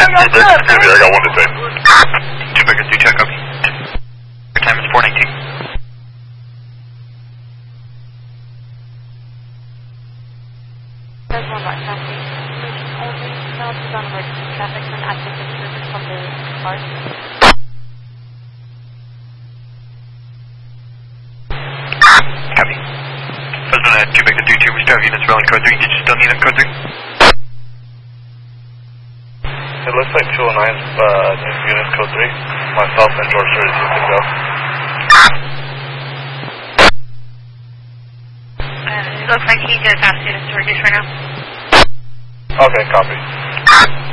I got one to say. 2 Baker 3 check, copy. Your time is 4:19. There's one right traffic. Only southbound on emergency traffic and active service from the cars. Copy. Husband 2 Baker 3-2, we still have units rolling code 3. Did you still need them code 3? It looks like 209 needs units code 3. Myself and George Sturdy you can go. It looks like he just asked you to reduce right now. Okay, copy.